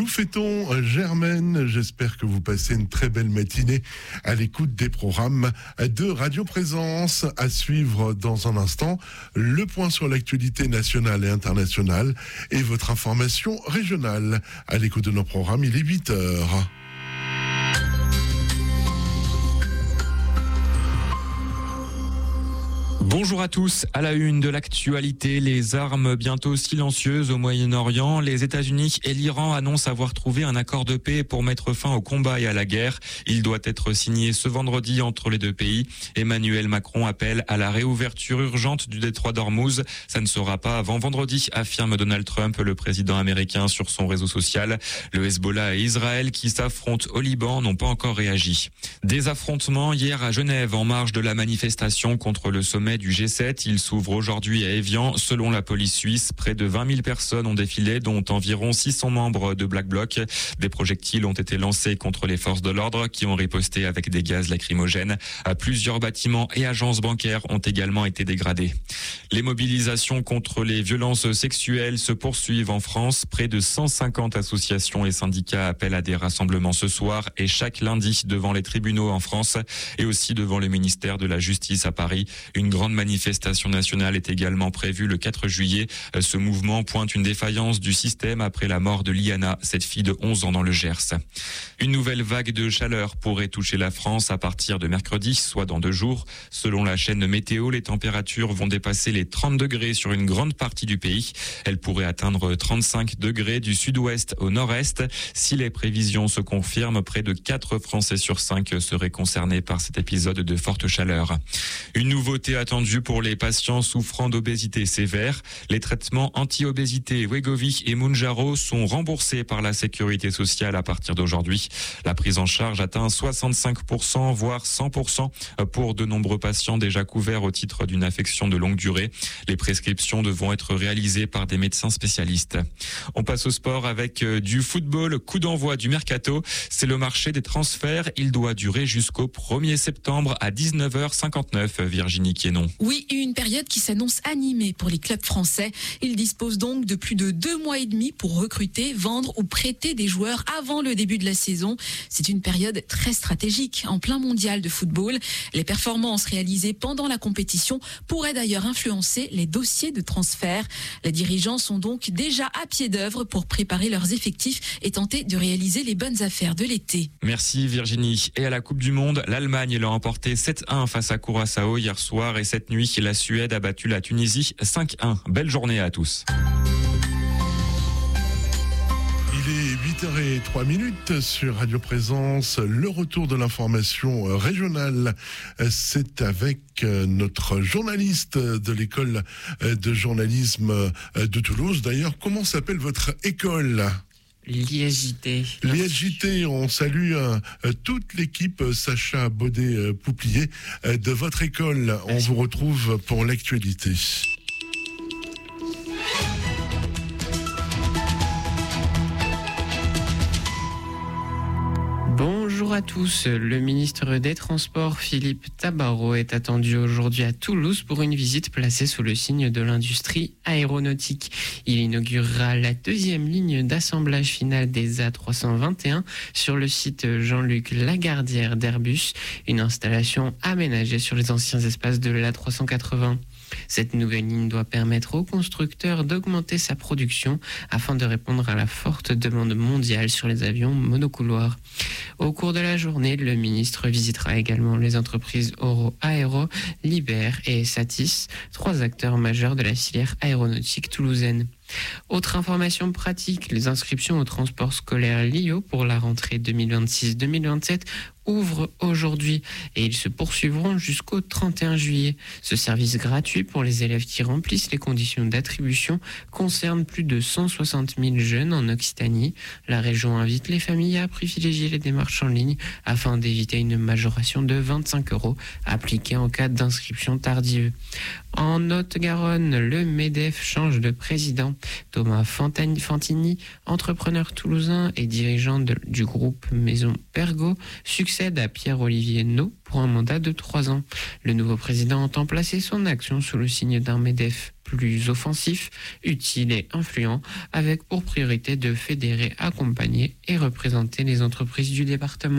Nous fêtons Germaine. J'espère que vous passez une très belle matinée à l'écoute des programmes de Radio Présence. À suivre dans un instant, le point sur l'actualité nationale et internationale et votre information régionale. À l'écoute de nos programmes, il est 8h. Bonjour à tous. À la une de l'actualité, les armes bientôt silencieuses au Moyen-Orient. Les États-Unis et l'Iran annoncent avoir trouvé un accord de paix pour mettre fin au combat et à la guerre. Il doit être signé ce vendredi entre les deux pays. Emmanuel Macron appelle à la réouverture urgente du détroit d'Ormuz. Ça ne sera pas avant vendredi, affirme Donald Trump, le président américain, sur son réseau social. Le Hezbollah et Israël, qui s'affrontent au Liban, n'ont pas encore réagi. Des affrontements hier à Genève en marge de la manifestation contre le sommet du G7. Il s'ouvre aujourd'hui à Évian. Selon la police suisse, près de 20 000 personnes ont défilé, dont environ 600 membres de Black Bloc. Des projectiles ont été lancés contre les forces de l'ordre qui ont riposté avec des gaz lacrymogènes. Plusieurs bâtiments et agences bancaires ont également été dégradés. Les mobilisations contre les violences sexuelles se poursuivent en France. Près de 150 associations et syndicats appellent à des rassemblements ce soir et chaque lundi devant les tribunaux en France et aussi devant le ministère de la Justice à Paris. Une grande manifestation nationale est également prévue le 4 juillet. Ce mouvement pointe une défaillance du système après la mort de Liana, cette fille de 11 ans dans le Gers. Une nouvelle vague de chaleur pourrait toucher la France à partir de mercredi, soit dans 2 jours. Selon la chaîne météo, les températures vont dépasser les 30 degrés sur une grande partie du pays. Elles pourraient atteindre 35 degrés du sud-ouest au nord-est. Si les prévisions se confirment, près de 4 Français sur 5 seraient concernés par cet épisode de forte chaleur. Une nouveauté attendue pour les patients souffrant d'obésité sévère. Les traitements anti-obésité Wegovy et Mounjaro sont remboursés par la sécurité sociale à partir d'aujourd'hui. La prise en charge atteint 65%, voire 100% pour de nombreux patients déjà couverts au titre d'une affection de longue durée. Les prescriptions devront être réalisées par des médecins spécialistes. On passe au sport avec du football. Coup d'envoi du mercato. C'est le marché des transferts. Il doit durer jusqu'au 1er septembre à 19h59. Virginie Quénon. Oui, une période qui s'annonce animée pour les clubs français. Ils disposent donc de plus de 2 mois et demi pour recruter, vendre ou prêter des joueurs avant le début de la saison. C'est une période très stratégique en plein mondial de football. Les performances réalisées pendant la compétition pourraient d'ailleurs influencer les dossiers de transfert. Les dirigeants sont donc déjà à pied d'œuvre pour préparer leurs effectifs et tenter de réaliser les bonnes affaires de l'été. Merci Virginie. Et à la Coupe du Monde, l'Allemagne l'a emporté 7-1 face à Curaçao hier soir et cette nuit, la Suède a battu la Tunisie 5-1. Belle journée à tous. Il est 8h03 sur Radio Présence. Le retour de l'information régionale, c'est avec notre journaliste de l'école de journalisme de Toulouse. D'ailleurs, comment s'appelle votre école ? L'ISJT. L'ISJT, on salue toute l'équipe Sacha Baudet-Pouplier de votre école. On vous retrouve pour l'actualité. Bonjour à tous. Le ministre des Transports, Philippe Tabarot, est attendu aujourd'hui à Toulouse pour une visite placée sous le signe de l'industrie aéronautique. Il inaugurera la 2e ligne d'assemblage final des A321 sur le site Jean-Luc Lagardière d'Airbus, une installation aménagée sur les anciens espaces de l'A380. Cette nouvelle ligne doit permettre au constructeur d'augmenter sa production afin de répondre à la forte demande mondiale sur les avions monocouloirs. Au cours de la journée, le ministre visitera également les entreprises Oro Aéro, Liber et Satis, 3 acteurs majeurs de la filière aéronautique toulousaine. Autre information pratique, les inscriptions au transport scolaire LIO pour la rentrée 2026-2027 ouvrent aujourd'hui et ils se poursuivront jusqu'au 31 juillet. Ce service gratuit pour les élèves qui remplissent les conditions d'attribution concerne plus de 160 000 jeunes en Occitanie. La région invite les familles à privilégier les démarches en ligne afin d'éviter une majoration de 25 € appliquée en cas d'inscription tardive. En Haute-Garonne, le MEDEF change de président. Thomas Fantini, entrepreneur toulousain et dirigeant du groupe Maison Pergaud, succède à Pierre-Olivier Naud pour un mandat de 3 ans. Le nouveau président entend placer son action sous le signe d'un MEDEF plus offensif, utile et influent, avec pour priorité de fédérer, accompagner et représenter les entreprises du département.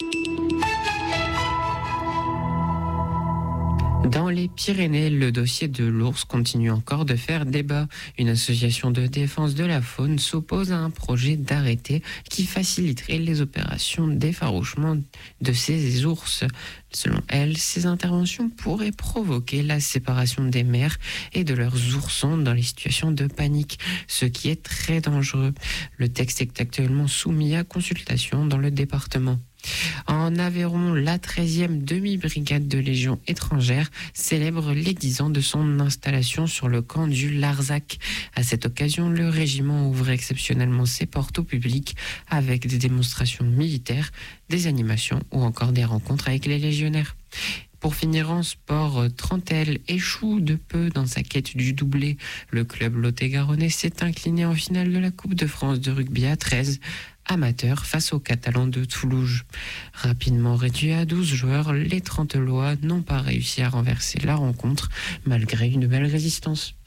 Dans les Pyrénées, le dossier de l'ours continue encore de faire débat. Une association de défense de la faune s'oppose à un projet d'arrêté qui faciliterait les opérations d'effarouchement de ces ours. Selon elle, ces interventions pourraient provoquer la séparation des mères et de leurs oursons dans les situations de panique, ce qui est très dangereux. Le texte est actuellement soumis à consultation dans le département. En Aveyron, la 13e demi-brigade de Légion étrangère célèbre les 10 ans de son installation sur le camp du Larzac. À cette occasion, le régiment ouvre exceptionnellement ses portes au public avec des démonstrations militaires, des animations ou encore des rencontres avec les légionnaires. Pour finir en sport, Trentel échoue de peu dans sa quête du doublé. Le club lot-et-garonnais s'est incliné en finale de la Coupe de France de rugby à 13 amateurs face aux Catalans de Toulouse. Rapidement réduit à 12 joueurs, les Trentelois n'ont pas réussi à renverser la rencontre malgré une belle résistance.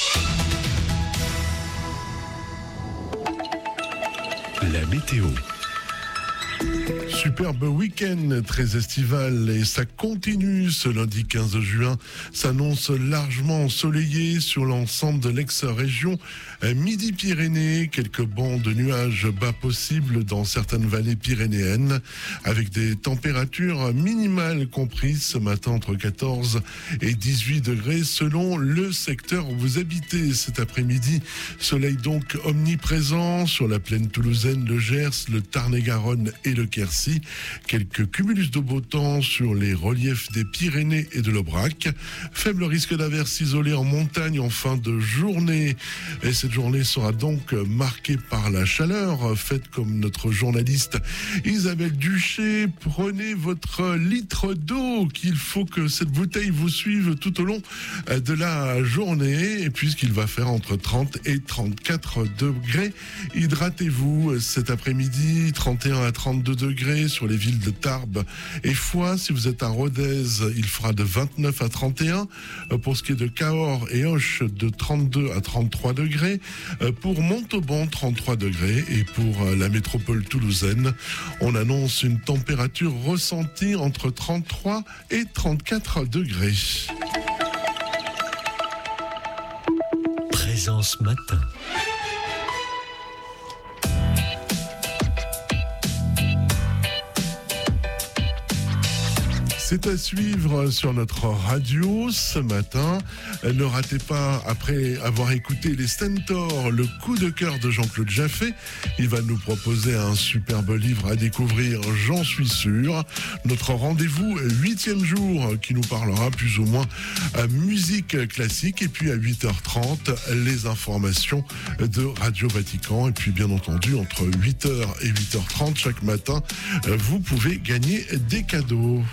La météo. Superbe week-end très estival et ça continue ce lundi 15 juin. S'annonce largement ensoleillé sur l'ensemble de l'ex-région Midi-Pyrénées. Quelques bancs de nuages bas possibles dans certaines vallées pyrénéennes avec des températures minimales comprises ce matin entre 14 et 18 degrés selon le secteur où vous habitez. Cet après-midi, soleil donc omniprésent sur la plaine toulousaine, le Gers, le Tarn-et-Garonne et le Quercy. Quelques cumulus de beau temps sur les reliefs des Pyrénées et de l'Aubrac. Faible risque d'averses isolées en montagne en fin de journée. Et cette journée sera donc marquée par la chaleur. Faites comme notre journaliste Isabelle Duché. Prenez votre litre d'eau, qu'il faut que cette bouteille vous suive tout au long de la journée. Et puisqu'il va faire entre 30 et 34 degrés, hydratez-vous cet après-midi. 31 à 32 degrés sur les villes de Tarbes et Foix. Si vous êtes à Rodez, il fera de 29 à 31. Pour ce qui est de Cahors et Auch, de 32 à 33 degrés. Pour Montauban, 33 degrés. Et pour la métropole toulousaine, on annonce une température ressentie entre 33 et 34 degrés. Présence matin. C'est à suivre sur notre radio ce matin. Ne ratez pas, après avoir écouté les Stentors, le coup de cœur de Jean-Claude Jaffé. Il va nous proposer un superbe livre à découvrir, j'en suis sûr. Notre rendez-vous 8e jour qui nous parlera plus ou moins à musique classique. Et puis à 8h30, les informations de Radio Vatican. Et puis bien entendu, entre 8h et 8h30 chaque matin, vous pouvez gagner des cadeaux.